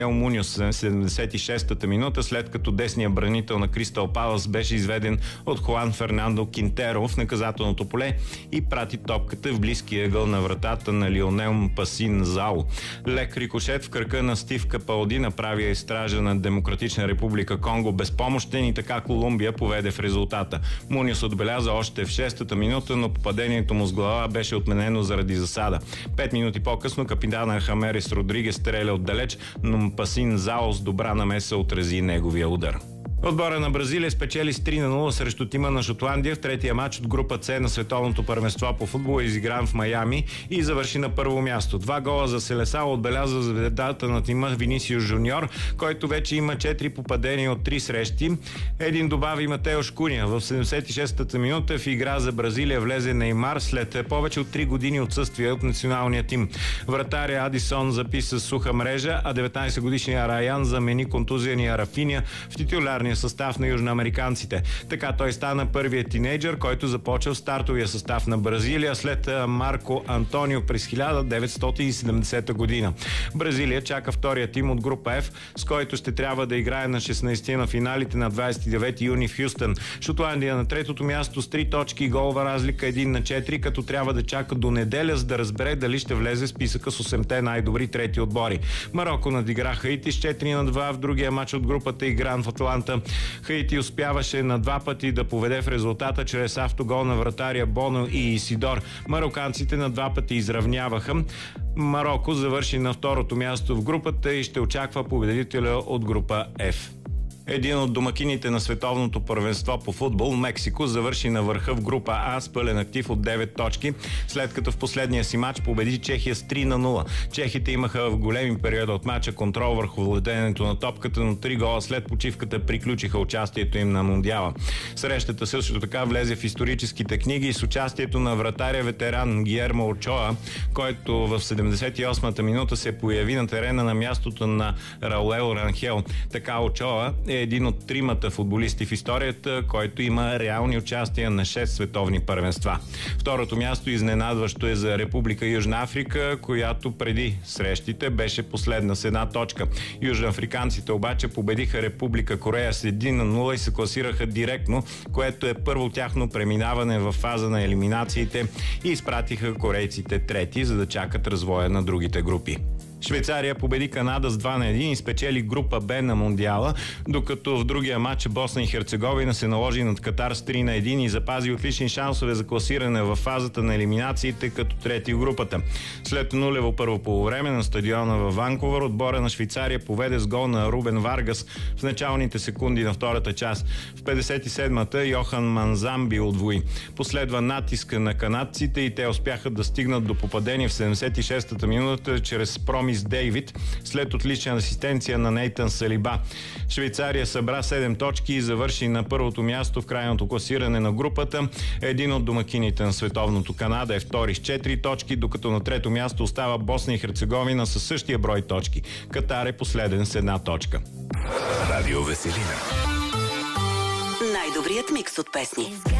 Муниос 76-та минута, след като десният бранител на Кристал Палас беше изведен от Хуан Фернандо Кинтеро в наказателното поле и прати топката в близкия ъгъл на вратата на Лионел Пасин Зао. Лек рикошет в кръка на Стив Капалди направи стража на Демократична република Конго безпомощен и така Колумбия поведе в резултата. Муниос отбеляза още в 6-та минута, но попадението му с глава беше отменено заради засада. 5 минути по-късно капитана Хамерис Родригес стреля отдалеч, но Пасин Зао с добра намеса отрази неговия удар. Отбора на Бразилия спечели с 3-0 срещу тима на Шотландия в третия матч от група С на световното първенство по футбол, изигран в Майами, и завърши на първо място. 2 гола за Селесао отбеляза звездата на тима Винисиус Жуниор, който вече има 4 попадения от 3 срещи. Един добави Матеош Куня. В 76-та минута в игра за Бразилия влезе Неймар след повече от 3 години отсъствие от националния тим. Вратаря Адисон записа суха мрежа, а 19-годишният Раян замени контузения Рафиня в титулярния състав на южноамериканците. Така той стана първият тинейджър, който започва в стартовия състав на Бразилия след Марко Антонио през 1970 година. Бразилия чака втория тим от група F, с който ще трябва да играе на 16 на финалите на 29 юни в Хюстън. Шотландия на третото място с 3 точки и голова разлика 1-4, като трябва да чака до неделя, за да разбере дали ще влезе в списъка с 8-те най-добри трети отбори. Мароко надигра Хаити с 4-2 в другия матч от групата, игран в Атланта. Хаити успяваше на 2 пъти да поведе в резултата чрез автогол на вратаря Боно и Исидор. Мароканците на 2 пъти изравняваха. Мароко завърши на второто място в групата и ще очаква победителя от група F. Един от домакините на световното първенство по футбол, Мексико, завърши на върха в група А с пълен актив от 9 точки, след като в последния си матч победи Чехия с 3-0. Чехите имаха в големи периоди от матча контрол върху владението на топката, но 3 гола след почивката приключиха участието им на Мондиала. Срещата също така влезе в историческите книги с участието на вратаря ветеран Гиермо Очоа, който в 78-та минута се появи на терена на мястото на Раулел Ранхел. Така Очоа е един от 3-мата футболисти в историята, който има реални участия на 6 световни първенства. Второто място изненадващо е за Република Южна Африка, която преди срещите беше последна с 1 точка. Южноафриканците обаче победиха Република Корея с 1-0 и се класираха директно, което е първо тяхно преминаване в фаза на елиминациите, и изпратиха корейците трети, за да чакат развоя на другите групи. Швейцария победи Канада с 2-1 и спечели група Б на Мондиала, докато в другия матч Босна и Херцеговина се наложи над Катар с 3-1 и запази отлични шансове за класиране в фазата на елиминациите като трети в групата. След нулево първо полувреме на стадиона във Ванкувър, отбора на Швейцария поведе с гол на Рубен Варгас в началните секунди на втората част. В 57-та Йохан Манзамби удвои. Последва натиска на канадците и те успяха да стигнат до попадение в 76-та минута чрез Промис Дейвид след отлична асистенция на Нейтан Салиба. Швейцария събра 7 точки и завърши на първото място в крайното класиране на групата. Един от домакините на световното Канада е втори с 4 точки, докато на трето място остава Босна и Херцеговина със същия брой точки. Катар е последен с 1 точка. Радио Веселина. Най-добрият микс от песни.